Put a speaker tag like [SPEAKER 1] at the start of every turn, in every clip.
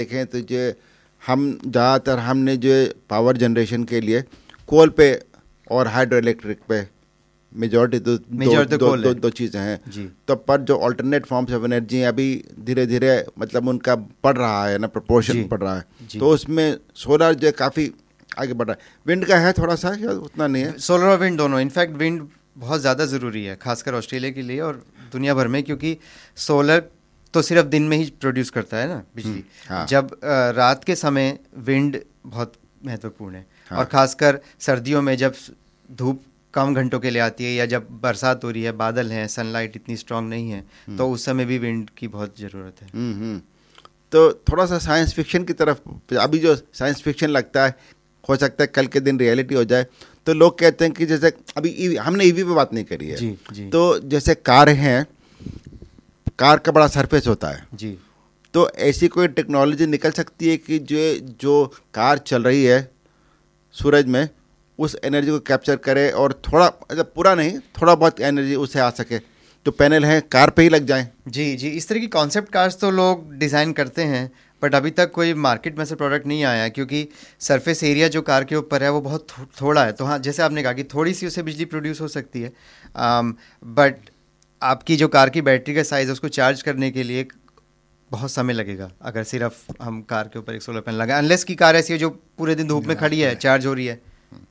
[SPEAKER 1] देखें तो जो हम ज़्यादातर हमने जो पावर जनरेशन के लिए कोल पे और हाइड्रो इलेक्ट्रिक पे मेजॉरिटी दो चीज़ें हैं। तो पर जो अल्टरनेट फॉर्म्स ऑफ एनर्जी हैं अभी धीरे धीरे मतलब उनका बढ़ रहा है ना, प्रोपोर्शन बढ़ रहा है। तो उसमें सोलर जो काफ़ी आगे बढ़ रहा है। विंड का है थोड़ा सा या उतना नहीं है?
[SPEAKER 2] सोलर और विंड दोनों, इनफैक्ट विंड बहुत ज़्यादा ज़रूरी है खासकर ऑस्ट्रेलिया के लिए और दुनिया भर में, क्योंकि सोलर तो सिर्फ दिन में ही प्रोड्यूस करता है ना बिजली।
[SPEAKER 1] हाँ।
[SPEAKER 2] जब रात के समय विंड बहुत महत्वपूर्ण है। हाँ। और खासकर सर्दियों में जब धूप कम घंटों के लिए आती है या जब बरसात हो रही है, बादल हैं, सनलाइट इतनी स्ट्रांग नहीं है, तो उस समय भी विंड की बहुत ज़रूरत है।
[SPEAKER 1] तो थोड़ा सा साइंस फिक्शन की तरफ, अभी जो साइंस फिक्शन लगता है हो सकता है कल के दिन रियलिटी हो जाए। तो लोग कहते हैं कि जैसे अभी हमने ईवी पे बात नहीं करी है। जी। तो जैसे कार हैं, कार का बड़ा सरफेस होता है
[SPEAKER 2] जी,
[SPEAKER 1] तो ऐसी कोई टेक्नोलॉजी निकल सकती है कि जो कार चल रही है सूरज में उस एनर्जी को कैप्चर करे और थोड़ा मतलब पूरा नहीं, थोड़ा बहुत एनर्जी उससे आ सके, तो पैनल है कार पे ही लग जाएं।
[SPEAKER 2] जी जी, इस तरह की कॉन्सेप्ट कार्स तो लोग डिज़ाइन करते हैं, बट अभी तक कोई मार्केट में से प्रोडक्ट नहीं आया, क्योंकि सरफेस एरिया जो कार के ऊपर है वो बहुत थोड़ा है। तो हाँ, जैसे आपने कहा कि थोड़ी सी उससे बिजली प्रोड्यूस हो सकती है, बट आपकी जो कार की बैटरी का साइज़ है उसको चार्ज करने के लिए बहुत समय लगेगा अगर सिर्फ हम कार के ऊपर एक सोलर पैनल लगाएं, अनलेस की कार ऐसी है जो पूरे दिन धूप में खड़ी है, चार्ज हो रही है।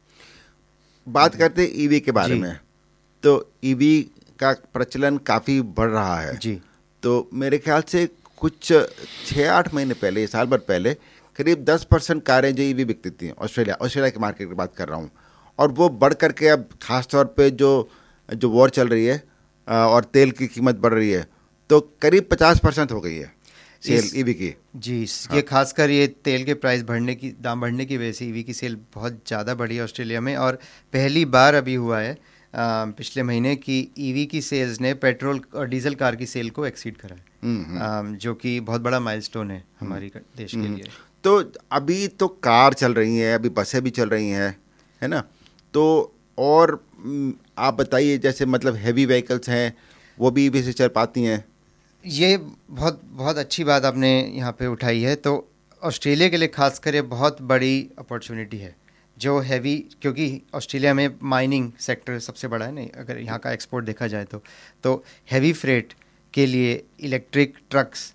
[SPEAKER 1] बात करते हैं ईवी के बारे में। तो ईवी का प्रचलन काफ़ी बढ़ रहा है
[SPEAKER 2] जी।
[SPEAKER 1] तो मेरे ख्याल से कुछ 6-8 महीने पहले, साल भर पहले करीब 10% कारें जो ईवी बिकती थी ऑस्ट्रेलिया के मार्केट की बात कर रहा हूँ, और वो बढ़ करके अब ख़ास तौर पे जो वॉर चल रही है और तेल की कीमत बढ़ रही है तो करीब 50% हो गई है सेल ईवी की।
[SPEAKER 2] जी, ये खासकर ये तेल के प्राइस दाम बढ़ने की वजह से ईवी की सेल बहुत ज़्यादा बढ़ी है ऑस्ट्रेलिया में। और पहली बार अभी हुआ है पिछले महीने की ईवी की सेल्स ने पेट्रोल और डीजल कार की सेल को एक्सीड करा है, जो कि बहुत बड़ा माइलस्टोन है हमारी देश के लिए।
[SPEAKER 1] तो अभी तो कार चल रही हैं, अभी बसें भी चल रही हैं, है ना? तो और आप बताइए, जैसे मतलब हैवी व्हीकल्स हैं वो भी ईवी से चल पाती हैं?
[SPEAKER 2] ये बहुत बहुत अच्छी बात आपने यहाँ पे उठाई है। तो ऑस्ट्रेलिया के लिए खासकर ये बहुत बड़ी अपॉर्चुनिटी है जो हैवी, क्योंकि ऑस्ट्रेलिया में माइनिंग सेक्टर सबसे बड़ा है, नहीं अगर यहाँ का एक्सपोर्ट देखा जाए तो हैवी फ्रेट के लिए इलेक्ट्रिक ट्रक्स,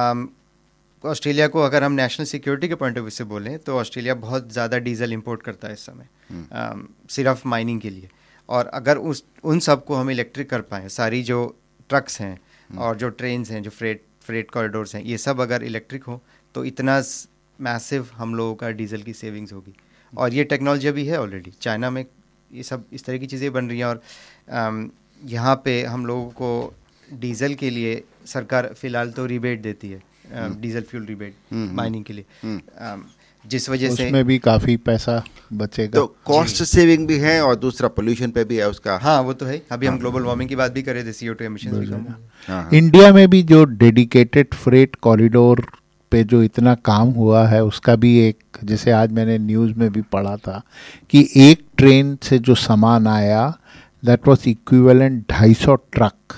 [SPEAKER 2] ऑस्ट्रेलिया को अगर हम नेशनल सिक्योरिटी के पॉइंट ऑफ व्यू से बोलें तो ऑस्ट्रेलिया बहुत ज़्यादा डीजल इंपोर्ट करता है इस समय सिर्फ माइनिंग के लिए। और अगर उन सब को हम इलेक्ट्रिक कर पाएँ, सारी जो ट्रक्स हैं और जो ट्रेन्स हैं, जो फ्रेट कॉरिडोर्स हैं, ये सब अगर इलेक्ट्रिक हो तो इतना मैसिव हम लोगों का डीजल की सेविंग्स होगी। और ये टेक्नोलॉजी भी है ऑलरेडी, चाइना में ये सब इस तरह की चीज़ें बन रही हैं। और यहाँ पे हम लोगों को डीजल के लिए सरकार फ़िलहाल तो रिबेट देती है, डीजल फ्यूल रिबेट माइनिंग के लिए, जिस वजह से
[SPEAKER 3] उसमें भी काफ़ी पैसा बचेगा।
[SPEAKER 1] तो कॉस्ट सेविंग भी है और दूसरा पोल्यूशन पे भी है उसका।
[SPEAKER 2] हाँ, वो तो है। अभी हम ग्लोबल वार्मिंग की बात भी कर रहे थे, CO2 एमिशन भी कम।
[SPEAKER 1] हाँ।
[SPEAKER 3] इंडिया में भी जो डेडिकेटेड फ्रेट कॉरिडोर पे जो इतना काम हुआ है उसका भी एक, जैसे आज मैंने न्यूज़ में भी पढ़ा था कि एक ट्रेन से जो सामान आया दैट वाज इक्विवेलेंट 250 ट्रक।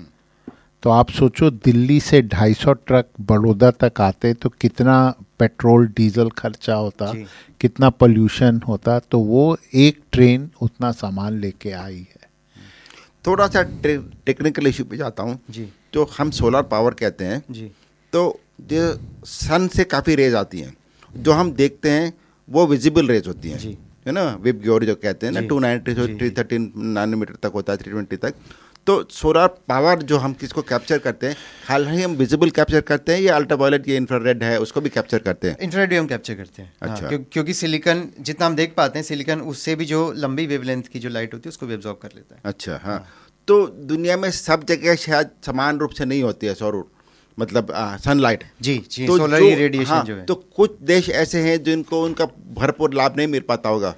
[SPEAKER 3] तो आप सोचो दिल्ली से 250 ट्रक बड़ौदा तक आते तो कितना पेट्रोल डीजल खर्चा होता, कितना पोल्यूशन होता। तो वो एक ट्रेन उतना सामान लेके आई है।
[SPEAKER 1] थोड़ा सा टेक्निकल इशू पे जाता हूँ जी। जो हम सोलर पावर कहते हैं जी, तो जो सन से काफ़ी रेज आती हैं, जो हम देखते हैं वो विजिबल रेज होती हैं जी, है ना, वेब ग्योरी जो कहते हैं ना, 290 से 313 नैनोमीटर तक होता है, 320 तक। तो सोलर पावर जो हम किसको कैप्चर करते हैं, हालांकि हम विजिबल कैप्चर करते हैं या अल्ट्रावायलेट या इंफ्रारेड है उसको भी कैप्चर करते हैं?
[SPEAKER 2] इंफ्रारेड भी हम कैप्चर करते हैं। अच्छा। हाँ, क्योंकि सिलिकॉन जितना हम देख पाते हैं, सिलिकॉन उससे भी जो लंबी वेवलेंथ की जो लाइट होती है उसको भी एब्जॉर्ब कर लेता है।
[SPEAKER 1] अच्छा। हाँ। तो दुनिया में सब जगह शायद समान रूप से नहीं होती है सौर मतलब सनलाइट
[SPEAKER 2] जी,
[SPEAKER 1] तो
[SPEAKER 2] सोलर रेडिएशन
[SPEAKER 1] हाँ,
[SPEAKER 2] जो है।
[SPEAKER 1] तो कुछ देश ऐसे हैं जिनको उनका भरपूर लाभ नहीं मिल पाता होगा।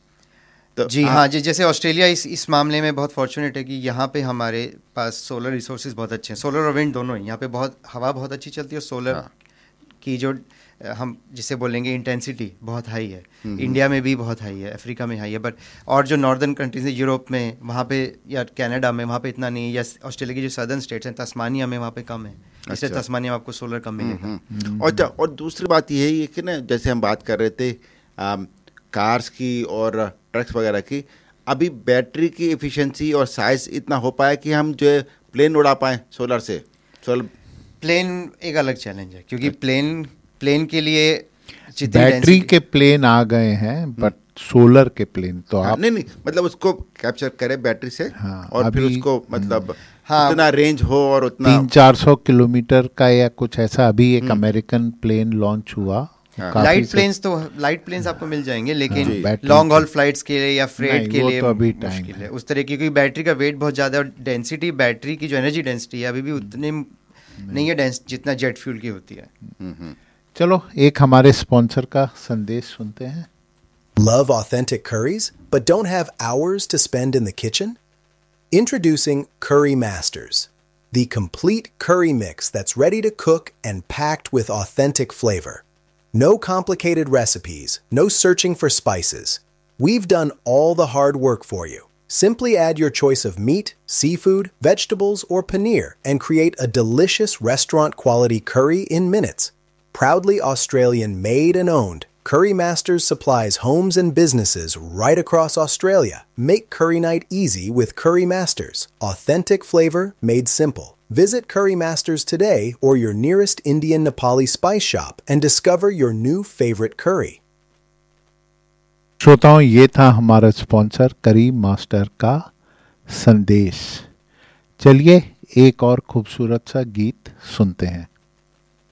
[SPEAKER 2] तो जी हाँ जी, जैसे ऑस्ट्रेलिया इस मामले में बहुत फॉर्चुनेट है कि यहाँ पे हमारे पास सोलर रिसोर्सेज बहुत अच्छे हैं, सोलर और विंड दोनों ही। यहाँ पे हवा बहुत अच्छी चलती है और सोलर की जो हम जिसे बोलेंगे इंटेंसिटी बहुत हाई है। इंडिया में भी बहुत हाई है, अफ्रीका में हाई है, बट और जो नॉर्दर्न कंट्रीज है यूरोप में वहाँ पे या कनाडा में वहाँ पे इतना नहीं है, या ऑस्ट्रेलिया की जो सदर्न स्टेट्स हैं तस्मानिया में वहाँ पे कम है, इसलिए तस्मानिया में आपको सोलर कम मिलेगा।
[SPEAKER 1] और दूसरी बात ये है कि ना जैसे हम बात कर रहे थे कार्स की और ट्रक्स वगैरह की, अभी बैटरी की एफिशिएंसी और साइज इतना हो पाया कि हम जो है प्लेन उड़ा पाए सोलर से।
[SPEAKER 2] प्लेन एक अलग चैलेंज है, क्योंकि प्लेन के लिए
[SPEAKER 3] बैटरी के प्लेन आ गए हैं, बट सोलर के प्लेन तो आप
[SPEAKER 1] नहीं मतलब उसको कैप्चर करे बैटरी से, और फिर उसको मतलब
[SPEAKER 2] हाँ,
[SPEAKER 1] उतना रेंज हो और उतना
[SPEAKER 3] 300-400 किलोमीटर का या कुछ ऐसा। अभी एक अमेरिकन प्लेन लॉन्च हुआ।
[SPEAKER 2] लाइट प्लेन्स आपको मिल जाएंगे, लेकिन लॉन्ग हॉल फ्लाइट्स के लिए या फ्रेट के लिए
[SPEAKER 3] तो अभी
[SPEAKER 2] मुश्किल है उस तरह की, क्योंकि बैटरी का वेट बहुत ज़्यादा है और डेंसिटी बैटरी की जो एनर्जी डेंसिटी है अभी भी उतनी नहीं है डेंस जितना जेट फ्यूल की होती है।
[SPEAKER 3] चलो एक हमारे स्पॉन्सर का संदेश सुनते हैं।
[SPEAKER 4] Love authentic curries, but don't have hours to spend in the kitchen? Introducing Curry Masters, the complete curry mix that's ready to cook and packed with authentic flavor. No complicated recipes, no searching for spices. We've done all the hard work for you. Simply add your choice of meat, seafood, vegetables, or paneer and create a delicious restaurant-quality curry in minutes. Proudly Australian made and owned, Curry Masters supplies homes and businesses right across Australia. Make curry night easy with Curry Masters. Authentic flavor made simple. Visit Curry Masters today or your nearest Indian Nepali spice shop and discover your new favorite curry.
[SPEAKER 3] श्रोताओं, ये था हमारा sponsor करी master का संदेश। चलिए एक और खूबसूरत सा गीत सुनते हैं।